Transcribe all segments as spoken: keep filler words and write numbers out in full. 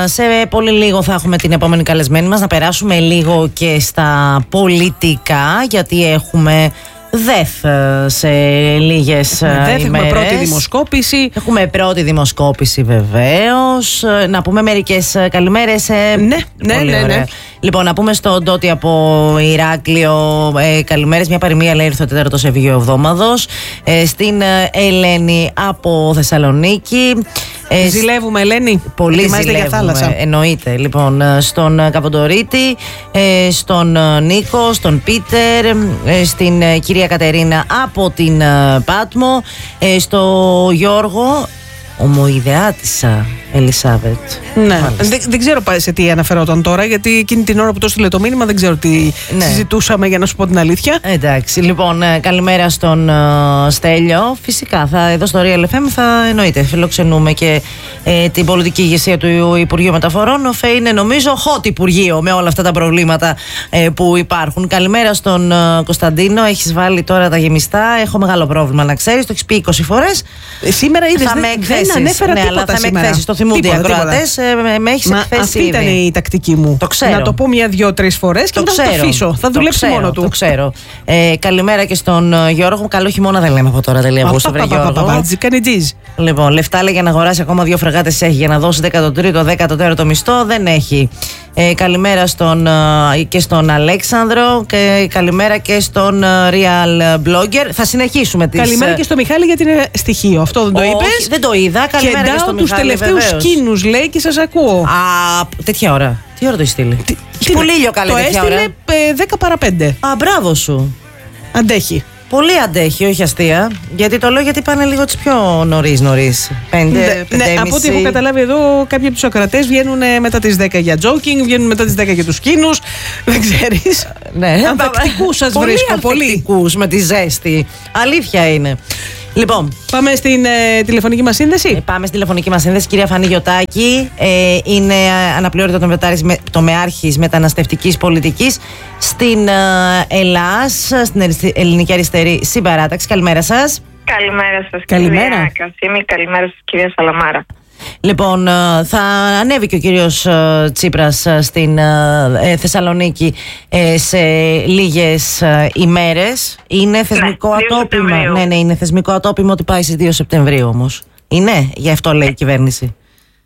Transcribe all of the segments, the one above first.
σε πολύ λίγο θα έχουμε την επόμενη καλεσμένη μας. Να περάσουμε λίγο και στα πολιτικά, γιατί έχουμε ΔΕΘ σε λίγες ημέρες. Έχουμε πρώτη δημοσκόπηση. Έχουμε πρώτη δημοσκόπηση βεβαίως. Να πούμε μερικές καλημέρες. Ναι, ναι, ναι, ναι. Λοιπόν, να πούμε στον Τότι από Ηράκλειο ε, καλημέρες. Μια παροιμία λέει: ήρθε ο τέταρτος Ευγείο Εβδόμαδος. Ε, στην Ελένη από Θεσσαλονίκη. Ε, ζηλεύουμε, Ελένη. Πολύ ζηλεύουμε, για θάλασσα. Εννοείται. Λοιπόν, στον Καβοντορίτη, ε, στον Νίκο, στον Πίτερ, ε, στην ε, κυρία Κατερίνα από την ε, Πάτμο, ε, στο Γιώργο, ομοειδεάτισσα Ελισάβετ. Ναι. Δεν, δεν ξέρω σε τι αναφερόταν τώρα, γιατί εκείνη την ώρα που το στείλε το μήνυμα δεν ξέρω τι ναι. συζητούσαμε, για να σου πω την αλήθεια. Εντάξει, λοιπόν, καλημέρα στον uh, Στέλιο. Φυσικά, θα, εδώ στο Real εφ εμ θα εννοείται φιλοξενούμε και ε, την πολιτική ηγεσία του Υπουργείου Μεταφορών. Ο ΦΕ είναι, νομίζω, hot Υπουργείο με όλα αυτά τα προβλήματα ε, που υπάρχουν. Καλημέρα στον uh, Κωνσταντίνο. Έχεις βάλει τώρα τα γεμιστά. Έχω μεγάλο πρόβλημα, να ξέρεις. Το έχεις πει είκοσι φορές. Ε, σήμερα είδες, δεν, δεν ανέφερα ναι, τίποτα αλλά θα σήμερα. με εκθέσεις. Το θυμούνται οι ακροατές. Ε, με έχεις εκθέσει. Αυτή ήταν η τακτική μου. Το ξέρω. Να το πω μια-δυο-τρεις φορές και το μετά θα το αφήσω. Θα δουλέψει ξέρω, μόνο του. Το ξέρω. Ε, καλημέρα και στον Γιώργο. Καλό χειμώνα δεν λέμε από τώρα. Δεν λέει Αυγούστου, βρε Γιώργο. Λοιπόν, λεφτά λέει για να αγοράσει ακόμα δύο φρεγάτες έχει για να δώσει δέκατο τρίτο, δέκατο τέταρτο μισθό. Δεν έχει. Ε, καλημέρα στον, και στον Αλέξανδρο και καλημέρα και στον Real Blogger. Θα συνεχίσουμε τις... Καλημέρα και στο Μιχάλη γιατί είναι στοιχείο. Αυτό δεν το Όχι, είπες. Δεν το είδα. Καλημέρα και, και στο τους Μιχάλη. Τους τελευταίους σκήνους λέει και σας ακούω. Α, τέτοια ώρα. Τι ώρα το έχει στείλει? Τι, τι πολύ ήλιο καλή τέτοια ώρα. Το έστειλε δέκα παρά πέντε. Α, μπράβο σου. Αντέχει. Πολύ αντέχει, όχι αστεία. Γιατί το λέω, γιατί πάνε λίγο τις πιο νωρίς νωρίς. Πέντε, ναι, ναι, από ό,τι έχω καταλάβει εδώ, κάποιοι από τους ακροατές βγαίνουν μετά τις δέκα για jogging, βγαίνουν μετά τις δέκα για τους σκήνους. Δεν ξέρεις. Ναι, ανθεκτικούς σας πολύ βρίσκω. Πολύ ανθεκτικούς με τη ζέστη. Αλήθεια είναι. Λοιπόν, πάμε στην ε, τηλεφωνική μας σύνδεση. Ε, πάμε στη τηλεφωνική μας σύνδεση. Κυρία Φανή Γιωτάκη, ε, είναι αναπληρωτή τομεάρχης μεταναστευτικής πολιτικής στην ε, Ελλάς, στην Ελληνική Αριστερή Συμπαράταξη. Καλημέρα σας. Καλημέρα σας, καλημέρα. κυρία Κασίμη. Καλημέρα σας, κυρία Σαλαμάρα. Λοιπόν, θα ανέβει και ο κύριος Τσίπρας στην Θεσσαλονίκη σε λίγες ημέρες. Είναι θεσμικό ναι, ατόπιμο. Ναι, ναι, είναι θεσμικό ατόπιμο ότι πάει στις δύο Σεπτεμβρίου όμως. Είναι, γι' αυτό λέει η κυβέρνηση.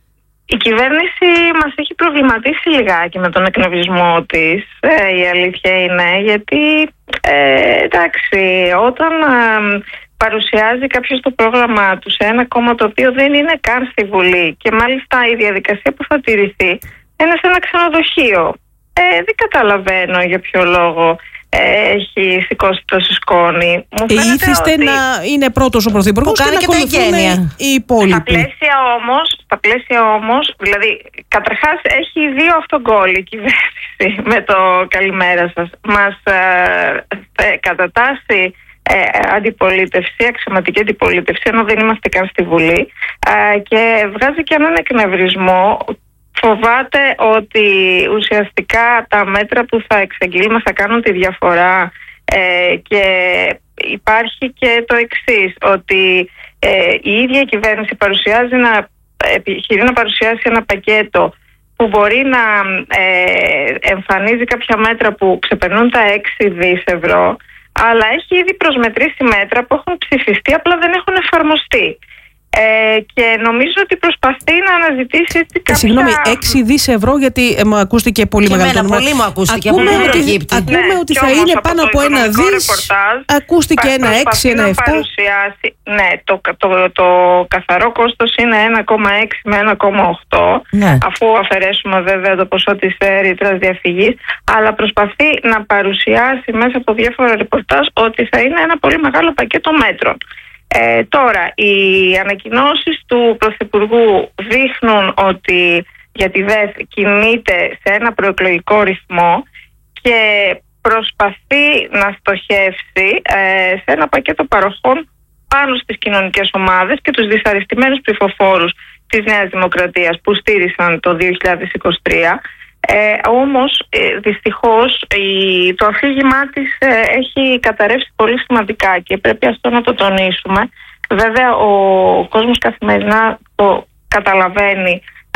Η κυβέρνηση μας έχει προβληματίσει λιγάκι με τον εκνευρισμό της, ε, η αλήθεια είναι, γιατί ε, εντάξει, όταν ε, παρουσιάζει κάποιος το πρόγραμμα του σε ένα κόμμα το οποίο δεν είναι καν στη Βουλή και μάλιστα η διαδικασία που θα τηρηθεί είναι σε ένα ξενοδοχείο. Ε, δεν καταλαβαίνω για ποιο λόγο ε, έχει σηκώσει τόσο σκόνη. Ήθιστε ότι... να είναι πρώτος ο Πρωθυπουργός και να ακολουθούν οι υπόλοιποι. Στα πλαίσια όμως, στα πλαίσια όμως, δηλαδή καταρχάς έχει δύο αυτογκόλ η κυβέρνηση με το καλημέρα σας. Μας ε, κατατάσσει Ε, αντιπολίτευση, αξιωματική αντιπολίτευση, ενώ δεν είμαστε καν στη Βουλή, ε, και βγάζει και έναν εκνευρισμό. Φοβάται ότι ουσιαστικά τα μέτρα που θα εξαγγείλουμε θα κάνουν τη διαφορά, ε, και υπάρχει και το εξής, ότι ε, η ίδια η κυβέρνηση παρουσιάζει να, επιχειρεί να παρουσιάσει ένα πακέτο που μπορεί να ε, εμφανίζει κάποια μέτρα που ξεπερνούν τα έξι δις ευρώ, αλλά έχει ήδη προσμετρήσει μέτρα που έχουν ψηφιστεί, απλά δεν έχουν εφαρμοστεί. Ε, και νομίζω ότι προσπαθεί να αναζητήσει έτσι κάποια... Ε, συγγνώμη, έξι δις ευρώ, γιατί ε, μου ακούστηκε πολύ και μεγάλο νούμερο. Πολύ μου ακούστηκε. Ακούμε ότι, ότι, ακούμε ναι, ότι θα είναι πάνω από ένα δις, ακούστηκε ένα έξι, ένα επτά. Ναι, το, το, το, το καθαρό κόστος είναι ένα κόμμα έξι με ένα κόμμα οκτώ, ναι, αφού αφαιρέσουμε βέβαια το ποσό της ρήτρας διαφυγής, αλλά προσπαθεί να παρουσιάσει μέσα από διάφορα ρεπορτάζ ότι θα είναι ένα πολύ μεγάλο πακέτο μέτρων. Ε, τώρα, οι ανακοινώσεις του Πρωθυπουργού δείχνουν ότι για τη ΔΕΘ κινείται σε ένα προεκλογικό ρυθμό και προσπαθεί να στοχεύσει ε, σε ένα πακέτο παροχών πάνω στις κοινωνικές ομάδες και τους δυσαρεστημένους ψηφοφόρους της Νέας Δημοκρατίας που στήρισαν το δύο χιλιάδες είκοσι τρία. Ε, όμως ε, δυστυχώς η, το αφήγημά της ε, έχει καταρρεύσει πολύ σημαντικά και πρέπει αυτό να το τονίσουμε. Βέβαια ο κόσμος καθημερινά το καταλαβαίνει,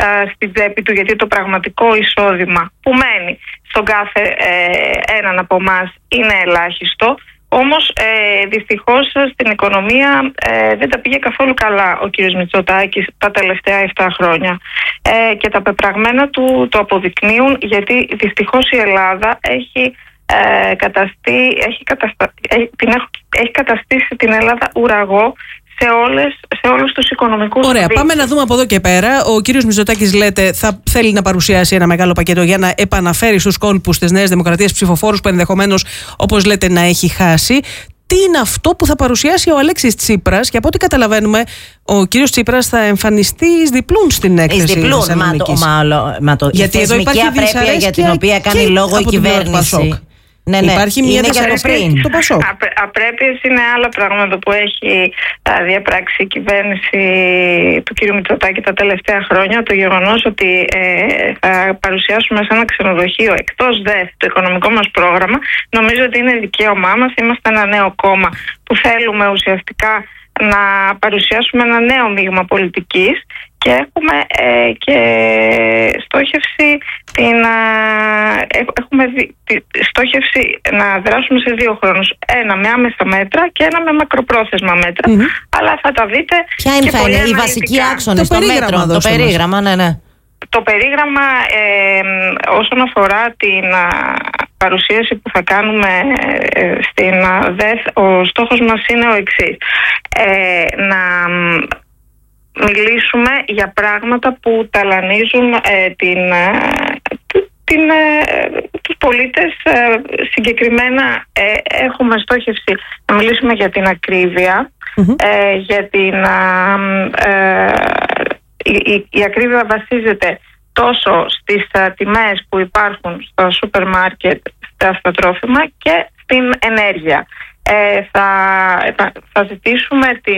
στην τσέπη του, γιατί το πραγματικό εισόδημα που μένει στον κάθε ε, έναν από εμάς είναι ελάχιστο. Όμως ε, δυστυχώς στην οικονομία ε, δεν τα πήγε καθόλου καλά ο κύριος Μητσοτάκης τα τελευταία επτά χρόνια ε, και τα πεπραγμένα του το αποδεικνύουν, γιατί δυστυχώς η Ελλάδα έχει, ε, καταστεί, έχει, καταστα... έχει, την έχω... έχει καταστήσει την Ελλάδα ουραγό σε, όλες, σε όλους τους οικονομικούς. Ωραία, δείκτες. πάμε να δούμε από εδώ και πέρα. Ο κύριος Μητσοτάκης, λέτε, θα θέλει να παρουσιάσει ένα μεγάλο πακέτο για να επαναφέρει στους κόλπους της Νέας Δημοκρατίας ψηφοφόρους που ενδεχομένως, όπως λέτε, να έχει χάσει. Τι είναι αυτό που θα παρουσιάσει ο Αλέξης Τσίπρας? Και από ό,τι καταλαβαίνουμε, ο κύριος Τσίπρας θα εμφανιστεί εις διπλούν στην έκθεση. Εις διπλούν, μα το, μα, μα το, γιατί η θεσμική απρέπεια για την οποία κάνει λόγο η κυβέρνηση. Ναι, ναι. Υπάρχει μια δυσαρέσκεια το Πασόκ. Απρέ, απρέπειες είναι άλλα πράγματα που έχει α, διαπράξει η κυβέρνηση του κ. Μητσοτάκη τα τελευταία χρόνια. Το γεγονός ότι ε, θα παρουσιάσουμε σε ένα ξενοδοχείο εκτός ΔΕΘ το οικονομικό μας πρόγραμμα, νομίζω ότι είναι δικαίωμά μας. Είμαστε ένα νέο κόμμα που θέλουμε ουσιαστικά να παρουσιάσουμε ένα νέο μείγμα πολιτικής και έχουμε ε, και στόχευση, την, ε, έχουμε δι, τη, στόχευση να δράσουμε σε δύο χρόνους. Ένα με άμεσα μέτρα και ένα με μακροπρόθεσμα μέτρα. Mm-hmm. Αλλά θα τα δείτε. Ποια είναι, θα είναι οι βασικοί άξονες των μέτρων? Το περίγραμμα, ναι, ναι. Το περίγραμμα ε, όσον αφορά την α, παρουσίαση που θα κάνουμε ε, στην ΔΕΘ, ο στόχος μας είναι ο εξής. Ε, να μιλήσουμε για πράγματα που ταλανίζουν ε, την, ε, την, ε, τους πολίτες. Ε, συγκεκριμένα ε, έχουμε στόχευση να μιλήσουμε για την ακρίβεια, mm-hmm. ε, για την... Ε, η, η, η ακρίβεια βασίζεται τόσο στις ε, τιμές που υπάρχουν στο σούπερ μάρκετ, στα, στα τρόφιμα και στην ενέργεια. Ε, θα, θα ζητήσουμε την...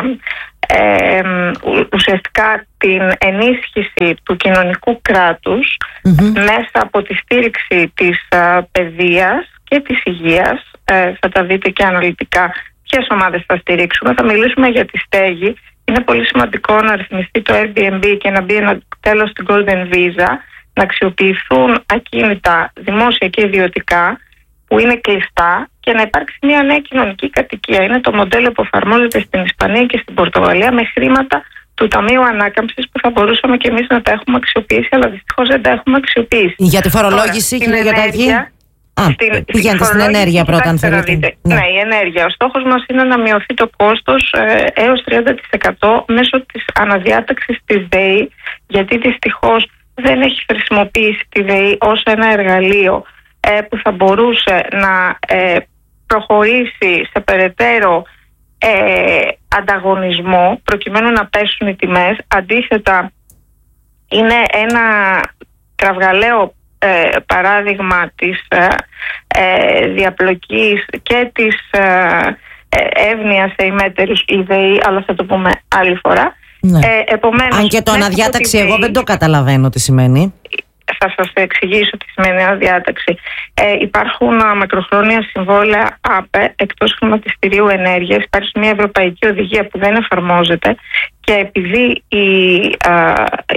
Ε, ουσιαστικά την ενίσχυση του κοινωνικού κράτους mm-hmm. μέσα από τη στήριξη της α, παιδείας και της υγείας. Ε, θα τα δείτε και αναλυτικά ποιες ομάδες θα στηρίξουμε. Θα μιλήσουμε για τη στέγη. Είναι πολύ σημαντικό να ρυθμιστεί το Airbnb και να μπει ένα τέλος στην Golden Visa, να αξιοποιηθούν ακίνητα δημόσια και ιδιωτικά που είναι κλειστά και να υπάρξει μια νέα κοινωνική κατοικία. Είναι το μοντέλο που εφαρμόζεται στην Ισπανία και στην Πορτογαλία με χρήματα του Ταμείου Ανάκαμψης που θα μπορούσαμε και εμείς να τα έχουμε αξιοποιήσει, αλλά δυστυχώς δεν τα έχουμε αξιοποιήσει. Για τη φορολόγηση, κύριε Γιωτάκη. Α, στην, πηγαίνετε στην ενέργεια πρώτα, αν θέλετε. Ναι. ναι, η ενέργεια. Ο στόχος μας είναι να μειωθεί το κόστος ε, έως τριάντα τοις εκατό μέσω της αναδιάταξης της ΔΕΗ, γιατί δυστυχώς δεν έχει χρησιμοποιήσει τη ΔΕΗ ως ένα εργαλείο ε, που θα μπορούσε να ε, προχωρήσει σε περαιτέρω ε, ανταγωνισμό προκειμένου να πέσουν οι τιμές. Αντίθετα, είναι ένα κραυγαλαίο ε, παράδειγμα της ε, ε, διαπλοκής και της ε, ε, εύνοιας σε ημέτερους η ΔΕΗ, αλλά θα το πούμε άλλη φορά. Ναι. Ε, επομένως, αν και το αναδιάταξη εγώ δεν το καταλαβαίνω τι σημαίνει. Θα σας εξηγήσω τι σημαίνει αναδιάταξη. Ε, υπάρχουν α, μακροχρόνια συμβόλαια ΑΠΕ εκτός χρηματιστηρίου ενέργειας. Υπάρχει μια ευρωπαϊκή οδηγία που δεν εφαρμόζεται και επειδή η, α,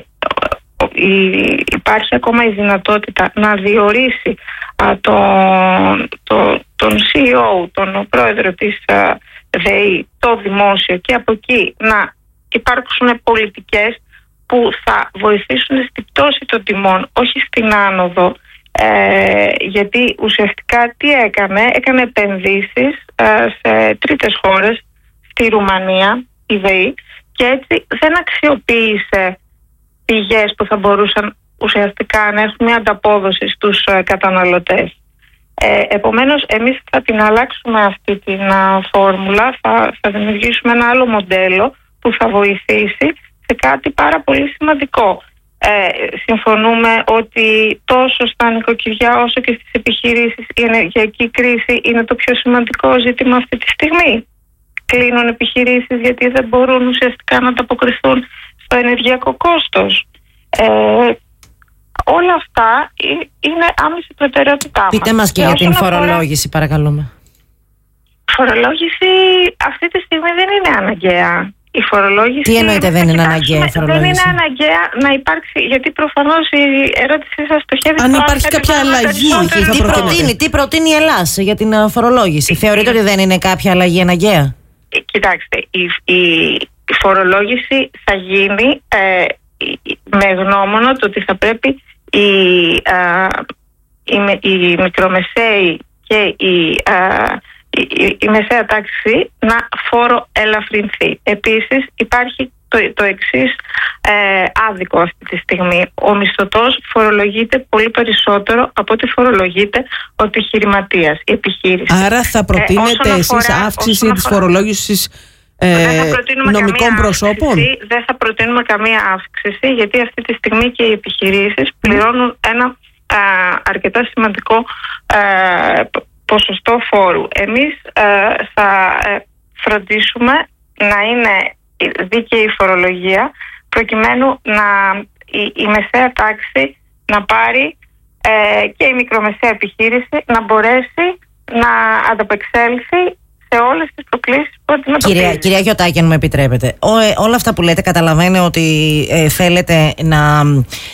η, υπάρχει ακόμα η δυνατότητα να διορίσει α, το, το, τον σι ι ο, τον πρόεδρο της α, ΔΕΗ, το δημόσιο, και από εκεί να υπάρξουν πολιτικές που θα βοηθήσουν στην πτώση των τιμών, όχι στην άνοδο, ε, γιατί ουσιαστικά τι έκανε, έκανε επενδύσεις ε, σε τρίτες χώρες, στη Ρουμανία, η ΔΕΗ, και έτσι δεν αξιοποίησε πηγές που θα μπορούσαν ουσιαστικά να έχουν μια ανταπόδοση στους ε, καταναλωτές. Ε, επομένως, εμείς θα την αλλάξουμε αυτή την α, φόρμουλα, θα, θα δημιουργήσουμε ένα άλλο μοντέλο που θα βοηθήσει σε κάτι πάρα πολύ σημαντικό. Ε, συμφωνούμε ότι τόσο στα νοικοκυριά όσο και στις επιχειρήσεις η ενεργειακή κρίση είναι το πιο σημαντικό ζήτημα αυτή τη στιγμή. Κλείνουν επιχειρήσεις γιατί δεν μπορούν ουσιαστικά να ανταποκριθούν στο ενεργειακό κόστος. Ε, όλα αυτά είναι άμεση προτεραιότητά μας. Πείτε μας και, και για την φορολόγηση, αφορά... παρακαλούμε. Φορολόγηση αυτή τη στιγμή δεν είναι αναγκαία. η φορολόγηση... Τι εννοείται δεν είναι αναγκαία η φορολόγηση? Δεν είναι αναγκαία να υπάρξει, γιατί προφανώς η ερώτησή σας στοχεύει... Αν υπάρχει κάποια αλλαγή, τι προτείνει, τι προτείνει η Ελλάς για την φορολόγηση? Θεωρείτε ότι δεν είναι κάποια αλλαγή αναγκαία? Κοιτάξτε, η, η, η φορολόγηση θα γίνει ε, με γνώμονα το ότι θα πρέπει η, α, η, η μικρομεσαίοι και η, α, η, η μεσαία τάξη να φοροελαφρυνθεί. Επίσης υπάρχει το, το εξής ε, άδικο αυτή τη στιγμή. Ο μισθωτός φορολογείται πολύ περισσότερο από ό,τι φορολογείται ο επιχειρηματίας, η επιχείρηση. Άρα θα προτείνετε ε, εσείς αύξηση της φορολόγησης ε, νομικών προσώπων? Αύξηση, δεν θα προτείνουμε καμία αύξηση, γιατί αυτή τη στιγμή και οι επιχειρήσεις πληρώνουν ένα α, αρκετά σημαντικό α, ποσοστό φόρου. Εμείς α, θα φροντίσουμε να είναι δίκαιη η φορολογία, προκειμένου να η, η μεσαία τάξη να πάρει ε, και η μικρομεσαία επιχείρηση να μπορέσει να ανταπεξέλθει σε όλες τις προκλήσεις που αντιμετωπίζει. Κυρία, κυρία Γιωτάκη, αν μου επιτρέπετε, Ό, ε, όλα αυτά που λέτε καταλαβαίνω ότι ε, θέλετε να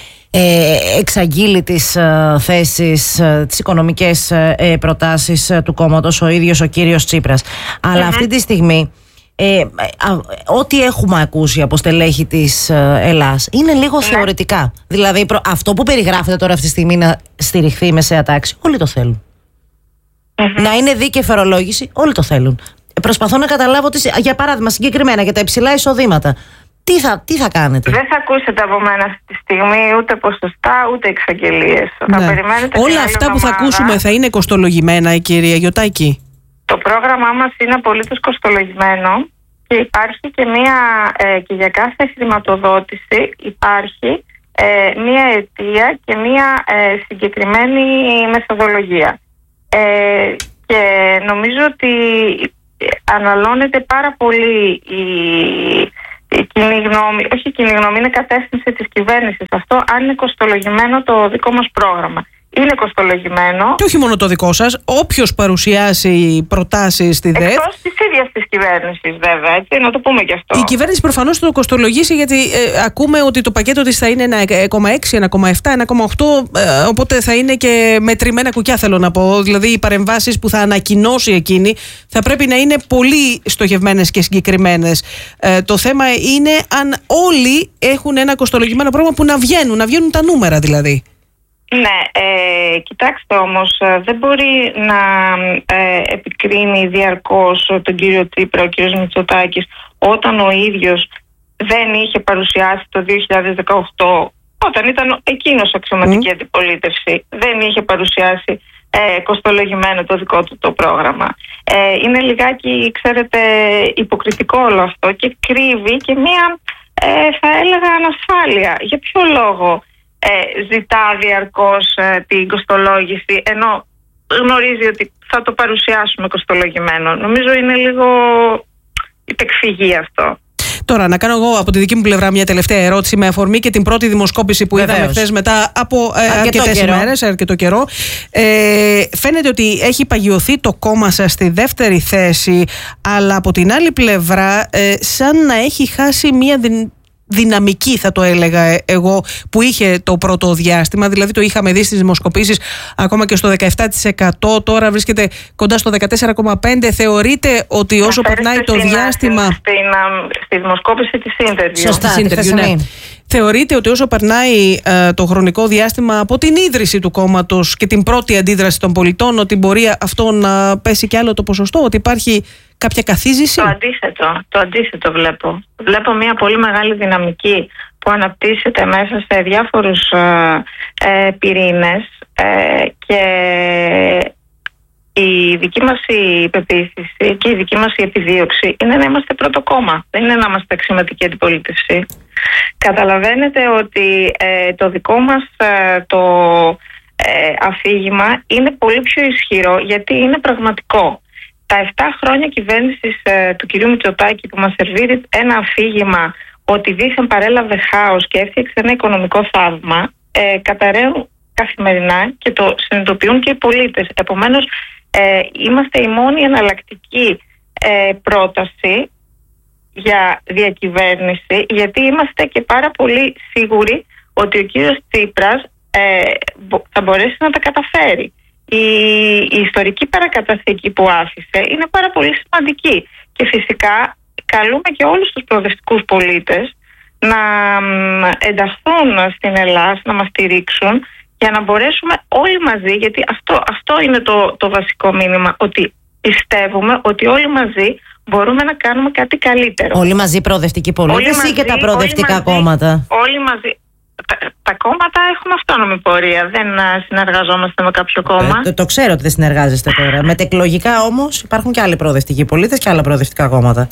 ε, εξαγγείλει τις ε, θέσεις, ε, τις οικονομικές ε, προτάσεις ε, του κόμματος ο ίδιος ο κύριος Τσίπρας. Αλλά mm-hmm. αυτή τη στιγμή Ε, α, ό,τι έχουμε ακούσει από στελέχη της ε, Ελλάς είναι λίγο ναι. θεωρητικά. Δηλαδή προ, αυτό που περιγράφεται τώρα αυτή τη στιγμή να στηριχθεί η μεσαία τάξη, όλοι το θέλουν. Mm-hmm. Να είναι δίκαιη φορολόγηση, όλοι το θέλουν. Ε, προσπαθώ να καταλάβω, τι, για παράδειγμα συγκεκριμένα για τα υψηλά εισοδήματα. Τι θα, τι θα κάνετε? Δεν θα ακούσετε από μένα αυτή τη στιγμή ούτε ποσοστά ούτε εξαγγελίες. Ναι. Θα περιμένετε όλα αυτά που θα ακούσουμε θα είναι κοστολογημένα, η κυρία Γιωτάκη? Το πρόγραμμά μας είναι απολύτως κοστολογημένο και υπάρχει και μία, ε, και για κάθε χρηματοδότηση υπάρχει ε, μία αιτία και μία ε, συγκεκριμένη μεθοδολογία. Ε, και νομίζω ότι αναλώνεται πάρα πολύ η, η κοινή γνώμη, όχι η κοινή γνώμη, είναι κατεύθυνση της κυβέρνησης αυτό, αν είναι κοστολογημένο το δικό μας πρόγραμμα. Είναι κοστολογημένο. Και όχι μόνο το δικό σας, όποιος παρουσιάσει προτάσεις στη ΔΕΘ. Εκτός της ίδιας της κυβέρνησης, βέβαια, έτσι, να το πούμε και αυτό. Η κυβέρνηση προφανώς το κοστολογήσει, γιατί ε, ακούμε ότι το πακέτο της θα είναι ένα κόμμα έξι, ένα κόμμα επτά, ένα κόμμα οκτώ, ε, οπότε θα είναι και μετρημένα κουκιά, θέλω να πω. Δηλαδή, οι παρεμβάσεις που θα ανακοινώσει εκείνη θα πρέπει να είναι πολύ στοχευμένες και συγκεκριμένες. Ε, το θέμα είναι αν όλοι έχουν ένα κοστολογημένο πρόγραμμα που να βγαίνουν, να βγαίνουν τα νούμερα δηλαδή. Ναι, ε, κοιτάξτε όμως, δεν μπορεί να ε, επικρίνει διαρκώς τον κύριο Τσίπρα, ο κύριος Μητσοτάκης, όταν ο ίδιος δεν είχε παρουσιάσει το δύο χιλιάδες δεκαοκτώ, όταν ήταν εκείνος αξιωματική mm. αντιπολίτευση, δεν είχε παρουσιάσει ε, κοστολογημένο το δικό του το πρόγραμμα. Ε, είναι λιγάκι, ξέρετε, υποκριτικό όλο αυτό και κρύβει και μία, ε, θα έλεγα, ανασφάλεια. Για ποιο λόγο Ε, ζητά διαρκώς ε, την κοστολόγηση, ενώ γνωρίζει ότι θα το παρουσιάσουμε κοστολογημένο? Νομίζω είναι λίγο υπεκφυγή αυτό. Τώρα, να κάνω εγώ από τη δική μου πλευρά μια τελευταία ερώτηση με αφορμή και την πρώτη δημοσκόπηση που Βεβαίως. είδαμε χθες μετά από ε, αρκετές ημέρες, αρκετό καιρό. Ε, φαίνεται ότι έχει παγιωθεί το κόμμα σας στη δεύτερη θέση, αλλά από την άλλη πλευρά ε, σαν να έχει χάσει μια δυνατότητα δυναμική, θα το έλεγα εγώ, που είχε το πρώτο διάστημα. Δηλαδή το είχαμε δει στις δημοσκοπήσεις ακόμα και στο δεκαεπτά τοις εκατό, τώρα βρίσκεται κοντά στο δεκατέσσερα κόμμα πέντε τοις εκατό. Θεωρείτε ότι όσο περνάει το διάστημα... Στην, στη δημοσκόπηση της Interview. Σωστά, τη Interview, ναι. Θεωρείτε ότι όσο περνάει ε, το χρονικό διάστημα από την ίδρυση του κόμματος και την πρώτη αντίδραση των πολιτών, ότι μπορεί αυτό να πέσει κι άλλο το ποσοστό, ότι υπάρχει κάποια καθίζηση? Το αντίθετο, το αντίθετο βλέπω. Βλέπω μια πολύ μεγάλη δυναμική που αναπτύσσεται μέσα σε διάφορους ε, ε, πυρήνες ε, και η δική μας η πεποίθηση και η δική μας η επιδίωξη είναι να είμαστε πρώτο κόμμα, δεν είναι να είμαστε αξιωματική αντιπολίτευση. Καταλαβαίνετε ότι ε, το δικό μας ε, το ε, αφήγημα είναι πολύ πιο ισχυρό, γιατί είναι πραγματικό. Τα επτά χρόνια κυβέρνησης ε, του κυρίου Μητσοτάκη που μας σερβίρει ένα αφήγημα ότι δήθεν παρέλαβε χάος και έφτιαξε ένα οικονομικό θαύμα, ε, καταραίουν καθημερινά και το συνειδητοποιούν και οι πολίτες. Επομένως, ε, είμαστε η μόνη εναλλακτική ε, πρόταση για διακυβέρνηση, γιατί είμαστε και πάρα πολύ σίγουροι ότι ο κύριος Τσίπρας ε, θα μπορέσει να τα καταφέρει. Η, η ιστορική παρακαταθήκη που άφησε είναι πάρα πολύ σημαντική και φυσικά καλούμε και όλους τους προοδευτικούς πολίτες να ενταχθούν στην Ελλάδα, να μας στηρίξουν για να μπορέσουμε όλοι μαζί, γιατί αυτό, αυτό είναι το, το βασικό μήνυμα, ότι πιστεύουμε ότι όλοι μαζί μπορούμε να κάνουμε κάτι καλύτερο. Όλοι μαζί προοδευτικοί πολίτες ή και τα προοδευτικά όλοι κόμματα? Μαζί, όλοι μαζί. Τα, τα κόμματα έχουμε αυτόνομη πορεία. Δεν συνεργαζόμαστε με κάποιο κόμμα. Ε, το, το ξέρω ότι δεν συνεργάζεστε τώρα. Μετεκλογικά όμως υπάρχουν και άλλοι προοδευτικοί πολίτες και άλλα προοδευτικά κόμματα.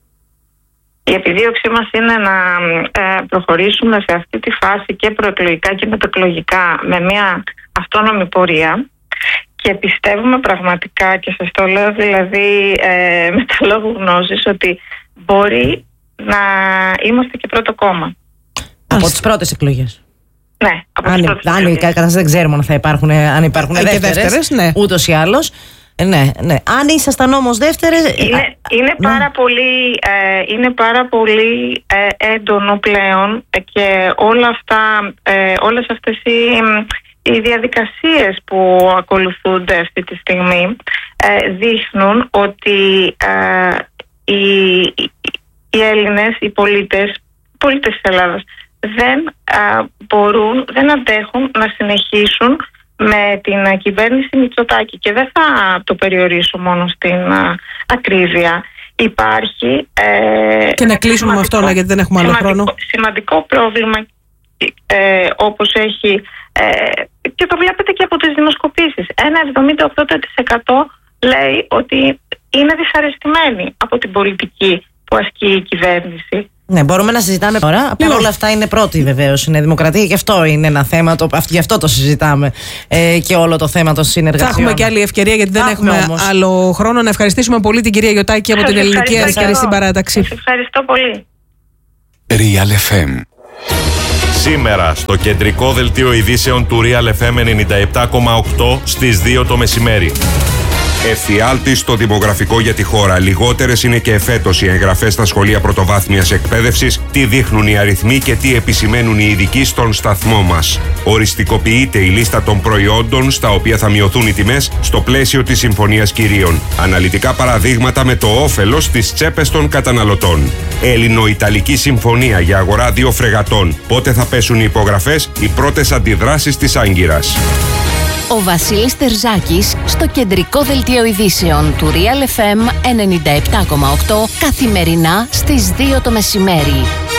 Η επιδίωξή μας είναι να ε, προχωρήσουμε σε αυτή τη φάση και προεκλογικά και μετεκλογικά με μια αυτόνομη πορεία και πιστεύουμε πραγματικά, και σας το λέω δηλαδή ε, με τα λόγου γνώσης, ότι μπορεί να είμαστε και πρώτο κόμμα. Από τις πρώτες εκλογές. Ναι, από αν, τις πρώτες αν, εκλογές. η κατάσταση δεν ξέρουμε αν θα υπάρχουν, αν υπάρχουν και δεύτερες, δεύτερες, ναι. Ούτως ή άλλως. Ναι, ναι. Αν ήσασταν όμως δεύτερες... Είναι, είναι, ναι. πάρα πολύ, ε, είναι πάρα πολύ ε, έντονο πλέον και όλα αυτά, ε, όλες αυτές οι, οι διαδικασίες που ακολουθούνται αυτή τη στιγμή ε, δείχνουν ότι ε, οι, οι Έλληνες, οι πολίτες, οι πολίτες της Ελλάδας δεν ε, μπορούν, δεν αντέχουν να συνεχίσουν με την κυβέρνηση Μητσοτάκη, και δεν θα το περιορίσω μόνο στην α, ακρίβεια. Υπάρχει ε, και να κλείσουμε με αυτό, γιατί δεν έχουμε άλλο σημαντικό, χρόνο. Σημαντικό πρόβλημα ε, όπως έχει ε, και το βλέπετε και από τις δημοσκοπήσεις. Ένα εβδομήντα οκτώ τοις εκατό λέει ότι είναι δυσαρεστημένοι από την πολιτική που ασκεί η κυβέρνηση. Ναι, μπορούμε να συζητάμε τώρα. Παρ' όλα αυτά είναι πρώτη βεβαίως. Είναι δημοκρατία, γι' αυτό είναι ένα θέμα. Το, γι' αυτό το συζητάμε. Ε, και όλο το θέμα των συνεργασιών. Θα έχουμε και άλλη ευκαιρία, γιατί δεν θα έχουμε, έχουμε άλλο χρόνο. Να ευχαριστήσουμε πολύ την κυρία Γιωτάκη από Σας την Ελληνική Αριστερή στην παράταξη. Σας ευχαριστώ πολύ. Real εφ εμ. Σήμερα στο κεντρικό δελτίο ειδήσεων του Real εφ εμ ενενήντα επτά κόμμα οκτώ στις δύο το μεσημέρι. Εφιάλτης στο δημογραφικό για τη χώρα. Λιγότερες είναι και εφέτος οι εγγραφές στα σχολεία πρωτοβάθμιας εκπαίδευσης. Τι δείχνουν οι αριθμοί και τι επισημαίνουν οι ειδικοί στον σταθμό μας. Οριστικοποιείται η λίστα των προϊόντων στα οποία θα μειωθούν οι τιμές στο πλαίσιο της Συμφωνίας Κυρίων. Αναλυτικά παραδείγματα με το όφελος στις τσέπες των καταναλωτών. Έλληνο-Ιταλική συμφωνία για αγορά δύο φρεγατών. Πότε θα πέσουν οι υπογραφές, οι πρώτες αντιδράσεις της Άγκυρας. Ο Βασίλης Τερζάκης στο κεντρικό δελτίο ειδήσεων του Real εφ εμ ενενήντα επτά κόμμα οκτώ καθημερινά στις δύο το μεσημέρι.